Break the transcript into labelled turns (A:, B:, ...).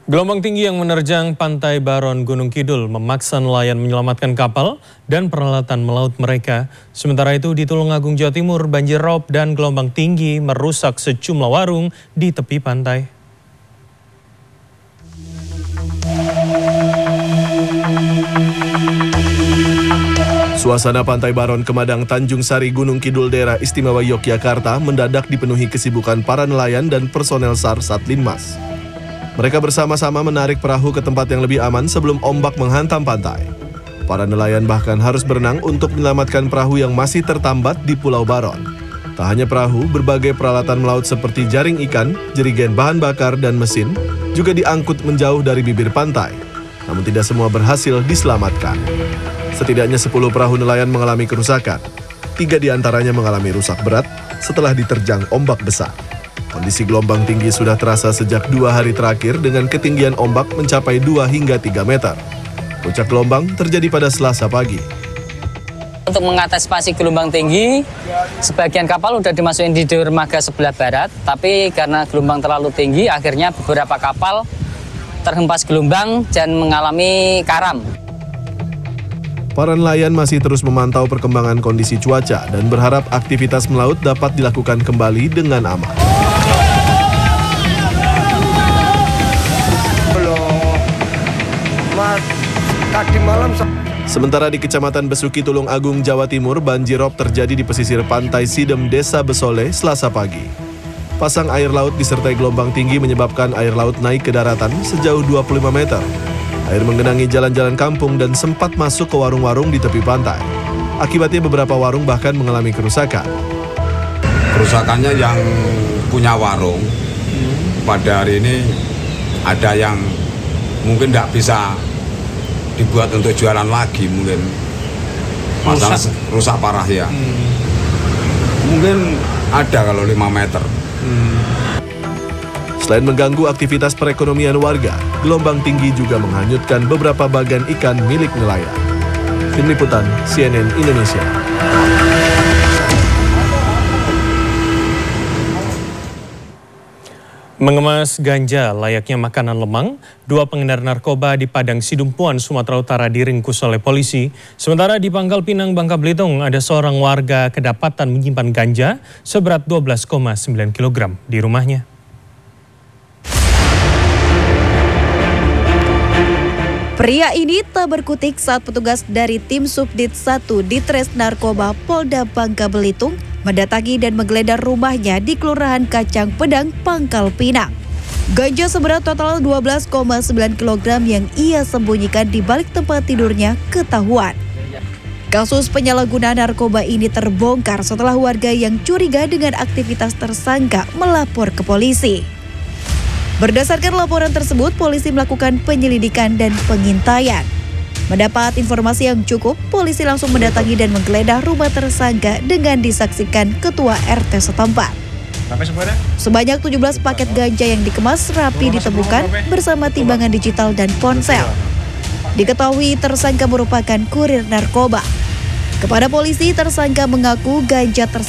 A: Gelombang tinggi yang menerjang Pantai Baron, Gunung Kidul memaksa nelayan menyelamatkan kapal dan peralatan melaut mereka. Sementara itu di Tulungagung, Jawa Timur, banjir rob dan gelombang tinggi merusak sejumlah warung di tepi pantai.
B: Suasana Pantai Baron, Kemadang, Tanjung Sari, Gunung Kidul, daerah istimewa Yogyakarta mendadak dipenuhi kesibukan para nelayan dan personel SAR Satlinmas. Mereka bersama-sama menarik perahu ke tempat yang lebih aman sebelum ombak menghantam pantai. Para nelayan bahkan harus berenang untuk menyelamatkan perahu yang masih tertambat di Pulau Baron. Tak hanya perahu, berbagai peralatan melaut seperti jaring ikan, jerigen bahan bakar, dan mesin juga diangkut menjauh dari bibir pantai. Namun tidak semua berhasil diselamatkan. Setidaknya 10 perahu nelayan mengalami kerusakan. 3 diantaranya mengalami rusak berat setelah diterjang ombak besar. Kondisi gelombang tinggi sudah terasa sejak 2 hari terakhir dengan ketinggian ombak mencapai 2 hingga 3 meter. Puncak gelombang terjadi pada Selasa pagi.
C: Untuk mengantisipasi gelombang tinggi, sebagian kapal sudah dimasukin di dermaga sebelah barat, tapi karena gelombang terlalu tinggi, akhirnya beberapa kapal terhempas gelombang dan mengalami karam.
B: Para nelayan masih terus memantau perkembangan kondisi cuaca dan berharap aktivitas melaut dapat dilakukan kembali dengan aman. Sementara di Kecamatan Besuki, Tulungagung, Jawa Timur, banjir rob terjadi di pesisir pantai Sidem, Desa Besole, Selasa pagi. Pasang air laut disertai gelombang tinggi menyebabkan air laut naik ke daratan sejauh 25 meter. Air menggenangi jalan-jalan kampung dan sempat masuk ke warung-warung di tepi pantai. Akibatnya beberapa warung bahkan mengalami kerusakan.
D: Kerusakannya yang punya warung, pada hari ini ada yang mungkin tidak bisa dibuat untuk jualan lagi, mungkin masalah rusak parah ya. Mungkin ada kalau 5 meter.
B: Selain mengganggu aktivitas perekonomian warga, gelombang tinggi juga menghanyutkan beberapa bagan ikan milik nelayan. Tim Liputan CNN Indonesia.
A: Mengemas ganja layaknya makanan lemang, 2 pengedar narkoba di Padang Sidumpuan, Sumatera Utara diringkus oleh polisi. Sementara di Pangkal Pinang, Bangka Belitung, ada seorang warga kedapatan menyimpan ganja seberat 12,9 kg di rumahnya.
E: Pria ini tak berkutik saat petugas dari tim Subdit 1 Ditres Narkoba Polda Bangka Belitung mendatangi dan menggeledah rumahnya di Kelurahan Kacang Pedang, Pangkal Pinang. Ganja seberat total 12,9 kg yang ia sembunyikan di balik tempat tidurnya ketahuan. Kasus penyalahgunaan narkoba ini terbongkar setelah warga yang curiga dengan aktivitas tersangka melapor ke polisi. Berdasarkan laporan tersebut, polisi melakukan penyelidikan dan pengintaian. Mendapat informasi yang cukup, polisi langsung mendatangi dan menggeledah rumah tersangka dengan disaksikan ketua RT setempat. Sebanyak 17 paket ganja yang dikemas rapi ditemukan bersama timbangan digital dan ponsel. Diketahui tersangka merupakan kurir narkoba. Kepada polisi, tersangka mengaku ganja tersebut